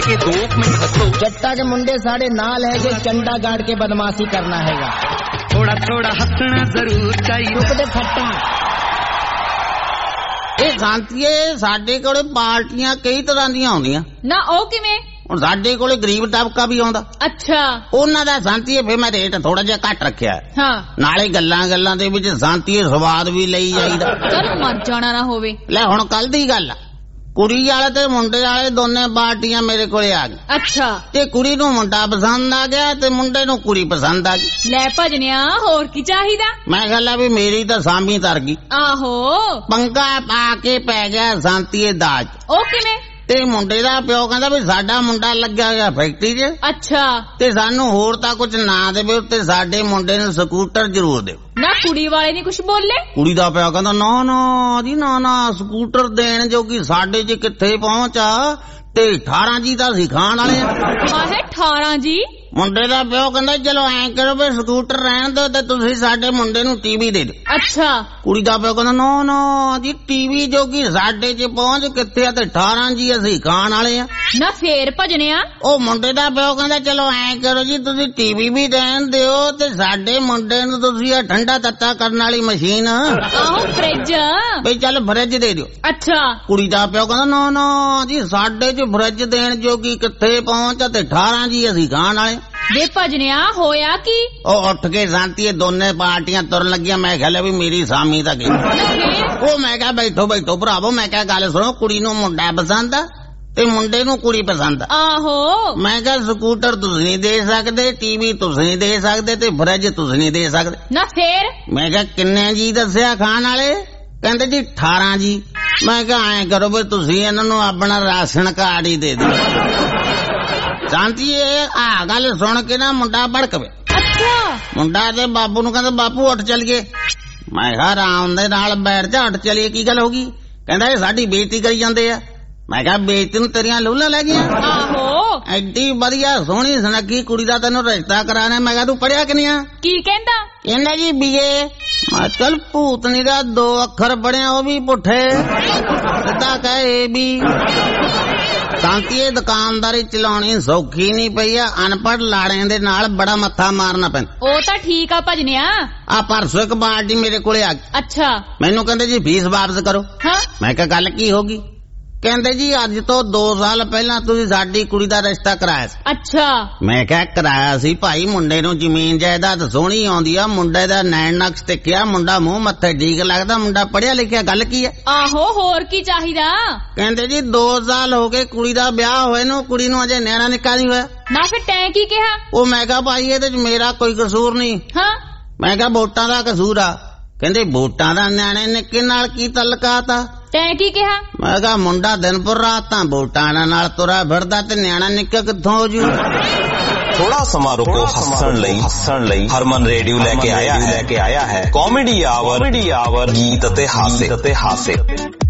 2 minute हंसो। जट्टा के मुंडे साढ़े नाल है जे चंडा गाड़ के बदमाशी करना हैगा। थोड़ा थोड़ा हंसना जरूर चाहिए। रुक दे फट्टा। ਇਹ ਸ਼ਾਂਤੀਏ ਸਾਡੇ ਕੋਲੇ ਪਾਰਟੀਆਂ ਕਈ ਤਰ੍ਹਾਂ ਦੀਆਂ ਆਉਂਦੀਆਂ ਨਾ। ਉਹ ਕਿਵੇਂ? ਹੁਣ ਸਾਡੇ ਕੋਲੇ ਗਰੀਬ ਤਬਕਾ ਵੀ ਆਉਂਦਾ। ਅੱਛਾ। ਉਹਨਾਂ ਦਾ ਸ਼ਾਂਤੀਏ ਫੇਰ ਮੈਂ ਰੇਟ ਥੋੜਾ ਜਿਹਾ ਘੱਟ ਰੱਖਿਆ। ਹਾਂ। ਨਾਲੇ ਗੱਲਾਂ ਦੇ ਵਿੱਚ ਸ਼ਾਂਤੀਏ ਸਵਾਦ ਵੀ ਲਈ ਜਾਈਦਾ। ਚੱਲ ਮਰ ਜਾਣਾ ਨਾ ਹੋਵੇ। ਲੈ ਹੁਣ ਕੱਲ ਦੀ ਗੱਲ ਆ, ਕੁੜੀ ਵਾਲੇ ਤੇ ਮੁੰਡੇ ਵਾਲੇ ਦੋਨੇ ਪਾਰਟੀਆਂ ਮੇਰੇ ਕੋਲੇ ਆ ਗਈ। ਅੱਛਾ। ਤੇ ਕੁੜੀ ਨੂੰ ਮੁੰਡਾ ਪਸੰਦ ਆ ਗਿਆ ਤੇ ਮੁੰਡੇ ਨੂੰ ਕੁੜੀ ਪਸੰਦ ਆ ਗਈ। ਲੈ ਭਜਨਿਆ ਹੋਰ ਕੀ ਚਾਹੀਦਾ? ਮੈਂ ਕਹਿੰਦਾ ਵੀ ਮੇਰੀ ਤਾਂ ਸਾਮੀ ਤਰ ਗਈ। ਆਹੋ। ਪੰਗਾ ਪਾ ਕੇ ਪੈ ਗਿਆ ਸ਼ਾਂਤੀਏ ਦਾਜ। ਉਹ ਕਿਵੇਂ? ਤੇ ਮੁੰਡੇ ਦਾ ਪਿਓ ਕਹਿੰਦਾ ਵੀ ਸਾਡਾ ਮੁੰਡਾ ਲੱਗਿਆ ਗਿਆ ਫੈਕਟਰੀ 'ਚ। ਅੱਛਾ। ਤੇ ਸਾਨੂੰ ਹੋਰ ਤਾਂ ਕੁਝ ਨਾ ਦੇਵੇ, ਉੱਤੇ ਸਾਡੇ ਮੁੰਡੇ ਨੂੰ ਸਕੂਟਰ ਜ਼ਰੂਰ ਦਿਓ। ਨਾ ਕੁੜੀ ਵਾਲੇ ਨਹੀਂ ਕੁਛ ਬੋਲੇ? ਕੁੜੀ ਦਾ ਪਿਓ ਕਹਿੰਦਾ ਨਾ ਜੀ ਨਾ, ਸਕੂਟਰ ਦੇਣ ਜੋਗੀ ਸਾਡੇ 'ਚ ਕਿੱਥੇ ਪਹੁੰਚ ਆ, ਤੇ 18 ਜੀ ਤਾਂ ਅਸੀਂ ਖਾਣ ਵਾਲੇ ਆ। ਆਹੇ 18 ਜੀ? ਮੁੰਡੇ ਦਾ ਪਿਓ ਕਹਿੰਦਾ ਚਲੋ ਐਂ ਕਰੋ ਵੀ ਸਕੂਟਰ ਰਹਿਣ ਦਿਓ ਤੇ ਤੁਸੀਂ ਸਾਡੇ ਮੁੰਡੇ ਨੂੰ ਟੀਵੀ ਦੇ ਦਿਓ। ਅੱਛਾ। ਕੁੜੀ ਦਾ ਪਿਓ ਕਹਿੰਦਾ ਨਾ ਜੀ, ਟੀਵੀ ਜੋਗੀ ਸਾਡੇ 'ਚ ਪਹੁੰਚ ਕਿੱਥੇ ਆ, ਤੇ 18 ਜੀ ਅਸੀਂ ਖਾਣ ਵਾਲੇ ਆ। ਨਾ ਫੇਰ ਭਜਨਿਆ? ਉਹ ਮੁੰਡੇ ਦਾ ਪਿਓ ਕਹਿੰਦਾ ਚਲੋ ਐਂ ਕਰੋ ਜੀ, ਤੁਸੀਂ ਟੀਵੀ ਵੀ ਦੇਣ ਦਿਓ ਤੇ ਸਾਡੇ ਮੁੰਡੇ ਨੂੰ ਤੁਸੀਂ ਆ ਠੰਡਾ ਤੱਤਾ ਕਰਨ ਵਾਲੀ ਮਸ਼ੀਨ, ਆਹੋ ਫਰਿੱਜ, ਬਈ ਚੱਲ ਫਰਿੱਜ ਦੇ ਦਿਓ। ਅੱਛਾ। ਕੁੜੀ ਦਾ ਪਿਓ ਕਹਿੰਦਾ ਨਾ ਜੀ, ਸਾਡੇ 'ਚ ਫਰਿੱਜ ਦੇਣ ਜੋਗੀ ਕਿੱਥੇ ਪਹੁੰਚ, ਤੇ 18 ਜੀ ਅਸੀਂ ਖਾਣ ਵਾਲੇ। ਵੇ ਭਜਨਿਆ ਹੋਇਆ ਕੀ? ਉਹ ਉੱਠ ਕੇ ਸ਼ਾਂਤੀਏ ਦੋਨੇ ਪਾਰਟੀਆਂ ਤੁਰਨ ਲੱਗੀਆਂ। ਮੈਂ ਕਿਹਾ ਵੀ ਮੇਰੀ ਸਾਮੀ ਤਾਂ ਗਈ। ਉਹ ਮੈਂ ਕਿਹਾ ਬੈਠੋ ਭਰਾਵੋ, ਮੈਂ ਕਿਹਾ ਗੱਲ ਸੁਣੋ, ਕੁੜੀ ਨੂੰ ਮੁੰਡਾ ਪਸੰਦ ਆ ਤੇ ਮੁੰਡੇ ਨੂੰ ਕੁੜੀ ਪਸੰਦ ਆ। ਆਹੋ। ਮੈਂ ਕਿਹਾ ਸਕੂਟਰ ਤੁਸੀਂ ਨਹੀਂ ਦੇ ਸਕਦੇ, ਟੀਵੀ ਤੁਸੀਂ ਨਹੀਂ ਦੇ ਸਕਦੇ, ਤੇ ਫਰਿੱਜ ਤੁਸੀਂ ਨਹੀਂ ਦੇ ਸਕਦੇ। ਨਾ ਫੇਰ? ਮੈਂ ਕਿਹਾ ਕਿੰਨੇ ਜੀ ਦੱਸਿਆ ਖਾਣ ਵਾਲੇ? ਕਹਿੰਦੇ ਜੀ 18 ਜੀ। ਮੈਂ ਕਿਹਾ ਐਂ ਕਰੋ ਵੀ ਤੁਸੀਂ ਇਹਨਾਂ ਨੂੰ ਆਪਣਾ ਰਾਸ਼ਨ ਕਾਰਡ ਹੀ ਦੇ ਦਿਓ। ਸ਼ਾਂਤੀਏ ਆ ਗੱਲ ਸੁਣ ਕੇ ਨਾ ਮੁੰਡਾ ਭੜਕ ਪਿਆ। ਅੱਛਾ। ਮੁੰਡਾ ਤੇ ਬਾਪੂ ਨੂੰ ਕਹਿੰਦਾ ਬਾਪੂ ਉੱਠ ਚੱਲੀਏ। ਮੈਂ ਕਿਹਾ ਆਰਾਮ ਦੇ ਨਾਲ ਬੈਠ ਜਾ, ਉੱਠ ਚੱਲੀਏ। ਕੀ ਗੱਲ ਹੋ ਗਈ? ਕਹਿੰਦਾ ਇਹ ਸਾਡੀ ਬੇਇੱਜ਼ਤੀ ਕਰੀ ਜਾਂਦੇ ਆ। ਮੈਂ ਕਿਹਾ ਬੇਇੱਜ਼ਤੀ ਨੂੰ ਤੇਰੀਆਂ ਲੂਲਾਂ ਲੈ ਗਈਆਂ? ਆਹੋ। ਐਡੀ ਵਧੀਆ ਸੋਹਣੀ ਸੁਨੱਖੀ ਕੁੜੀ ਦਾ ਤੈਨੂੰ ਰਿਸ਼ਤਾ ਕਰਾਣਾ। ਮੈਂ ਕਿਹਾ ਤੂੰ ਪੜਿਆ ਕਿ ਨਹੀਂ ਆ? ਕੀ ਕਹਿੰਦਾ? ਕਹਿੰਦਾ ਜੀ BA। ਮੈਂ ਚੱਲ ਭੂਤਨੀ ਦਾ 2 ਅੱਖਰ ਪੜਿਆ, ਉਹ ਵੀ ਪੁੱਠੇ, ਸਿੱਧਾ ਕਹੇ AB। ਸ਼ਾਂਤੀਏ ਦੁਕਾਨਦਾਰੀ ਚਲਾਉਣੀ ਸੌਖੀ ਨਹੀਂ ਪਈ ਆ, ਅਨਪੜ੍ਹ ਲਾੜਿਆਂ ਦੇ ਨਾਲ ਬੜਾ ਮੱਥਾ ਮਾਰਨਾ ਪੈਂਦਾ। ਉਹ ਤਾਂ ਠੀਕ ਆ ਭਜਨਿਆ। ਆ ਪਰਸੋਂ ਇੱਕ ਪਾਰਟੀ ਮੇਰੇ ਕੋਲੇ ਆ ਗਈ। ਅੱਛਾ। ਮੈਨੂੰ ਕਹਿੰਦੇ ਜੀ ਫੀਸ ਵਾਪਸ ਕਰੋ। ਹਾਂ। ਮੈਂ ਕਿਹਾ ਗੱਲ ਕੀ ਹੋ ਗਈ? ਕਹਿੰਦੇ ਜੀ ਅੱਜ ਤੋਂ 2 ਸਾਲ ਪਹਿਲਾਂ ਤੁਸੀਂ ਸਾਡੀ ਕੁੜੀ ਦਾ ਰਿਸ਼ਤਾ ਕਰਾਇਆ ਸੀ। ਅੱਛਾ। ਮੈਂ ਕਿਹਾ ਕਰਾਇਆ ਸੀ ਭਾਈ, ਮੁੰਡੇ ਨੂੰ ਜ਼ਮੀਨ ਜਾਇਦਾਦ ਸੋਹਣੀ ਆਉਂਦੀ ਆ, ਮੁੰਡੇ ਦਾ ਨੈਣ ਨਕਸ਼ ਟਿਕਿਆ, ਮੁੰਡਾ ਮੂੰਹ ਮੱਥੇ ਠੀਕ ਲੱਗਦਾ, ਮੁੰਡਾ ਪੜਿਆ ਲਿਖਿਆ, ਗੱਲ ਕੀ ਆ? ਆਹੋ ਹੋਰ ਕੀ ਚਾਹੀਦਾ? ਕਹਿੰਦੇ ਜੀ 2 ਸਾਲ ਹੋ ਗਏ ਕੁੜੀ ਦਾ ਵਿਆਹ ਹੋਏ ਨੂੰ, ਕੁੜੀ ਨੂੰ ਅਜੇ ਨਿਆਣਾ ਨਿੱਕਾ ਨਹੀਂ ਹੋਇਆ। ਨਾ ਫਿਰ ਤੈਂ ਕੀ ਕਿਹਾ? ਉਹ ਮੈਂ ਕਿਹਾ ਭਾਈ ਇਹਦੇ 'ਚ ਮੇਰਾ ਕੋਈ ਕਸੂਰ ਨਹੀਂ। ਹਾਂ। ਮੈਂ ਕਿਹਾ ਵੋਟਾਂ ਦਾ ਕਸੂਰ ਆ। ਕਹਿੰਦੇ ਵੋਟਾਂ ਦਾ ਨਿਆਣੇ ਨਿੱਕੇ ਨਾਲ ਕੀ ਤਲਕਾਤ ਆ? ਤੈਂ ਕੀ ਕਿਹਾ? ਮੈਂ ਕਿਹਾ ਮੁੰਡਾ ਦਿਨ ਪਰ ਰਾਤ ਤਾਂ ਵੋਟਾਂ ਨਾਲ ਤੁਰਾ ਫਿਰਦਾ ਤੇ ਨਿਆਣਾ ਨਿੱਕਾ ਕਿੱਥੋਂ ਹੋ ਜੂ। ਥੋੜਾ ਸਮਾਂ ਰੁਕੋ, ਹੱਸਣ ਲਈ ਹਰਮਨ ਰੇਡੀਓ ਲੈ ਕੇ ਆਇਆ ਹੈ ਕਾਮੇਡੀ ਆਵਰ, ਗੀਤ ਅਤੇ ਹਾਸੇ।